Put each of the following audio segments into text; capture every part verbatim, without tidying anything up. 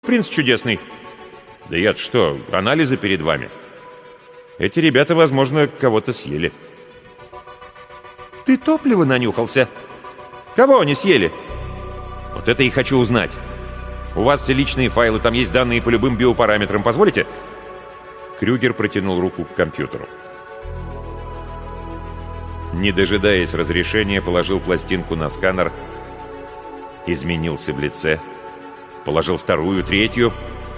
Принц чудесный. Да я-то что, анализы перед вами. Эти ребята, возможно, кого-то съели. Ты топливо нанюхался? Кого они съели? Вот это и хочу узнать. У вас все личные файлы, там есть данные по любым биопараметрам. Позволите? Крюгер протянул руку к компьютеру. Не дожидаясь разрешения, положил пластинку на сканер, изменился в лице, положил вторую, третью.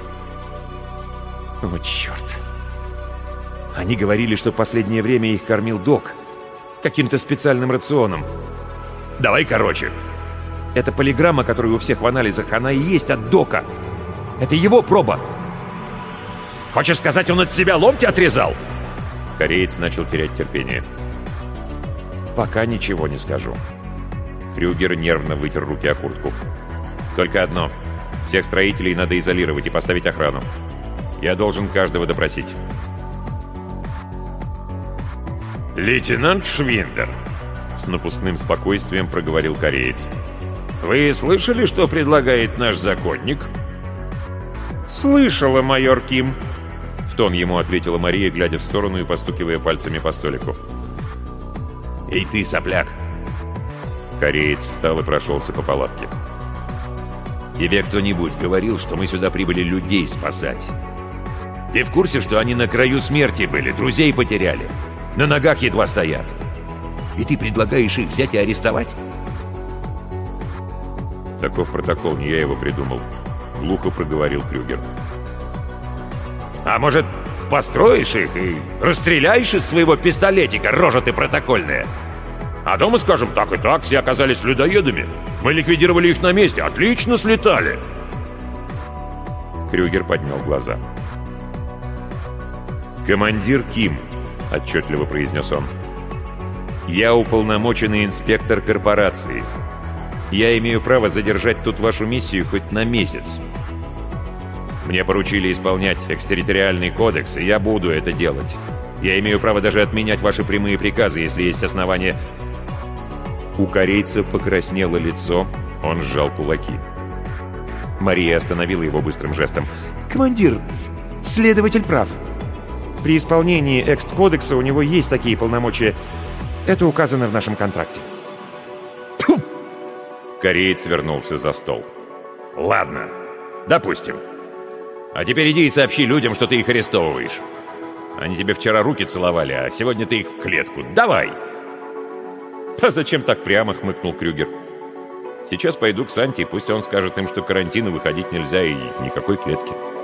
О, черт! Они говорили, что в последнее время их кормил док каким-то специальным рационом. Давай короче. Это полиграмма, которая у всех в анализах, она и есть от дока. Это его проба. Хочешь сказать, он от себя локти отрезал? Кореец начал терять терпение. Пока ничего не скажу. Крюгер нервно вытер руки о куртку. Только одно. Всех строителей надо изолировать и поставить охрану. Я должен каждого допросить. «Лейтенант Швиндер», — с напускным спокойствием проговорил кореец. «Вы слышали, что предлагает наш законник?» «Слышала, майор Ким», — в тон ему ответила Мария, глядя в сторону и постукивая пальцами по столику. «Эй ты, сопляк!» Кореец встал и прошелся по палатке. «Тебе кто-нибудь говорил, что мы сюда прибыли людей спасать? Ты в курсе, что они на краю смерти были, друзей потеряли? На ногах едва стоят. И ты предлагаешь их взять и арестовать?» «Таков протокол, не я его придумал», — глухо проговорил Крюгер. «А может, построишь их и расстреляешь из своего пистолетика, рожа ты протокольная? А дома скажем, так и так, все оказались людоедами. Мы ликвидировали их на месте, отлично слетали!» Крюгер поднял глаза. «Командир Ким», — отчетливо произнес он, — «я уполномоченный инспектор корпорации. Я имею право задержать тут вашу миссию хоть на месяц. Мне поручили исполнять экстерриториальный кодекс, и я буду это делать. Я имею право даже отменять ваши прямые приказы, если есть основания». У корейца покраснело лицо, он сжал кулаки. Мария остановила его быстрым жестом. «Командир, следователь прав. При исполнении экст-кодекса у него есть такие полномочия. Это указано в нашем контракте». Тьфу! Кореец вернулся за стол. «Ладно, допустим. А теперь иди и сообщи людям, что ты их арестовываешь. Они тебе вчера руки целовали, а сегодня ты их в клетку. Давай!» «А зачем так прямо?» — хмыкнул Крюгер. «Сейчас пойду к Санти, пусть он скажет им, что карантина выходить нельзя и никакой клетки».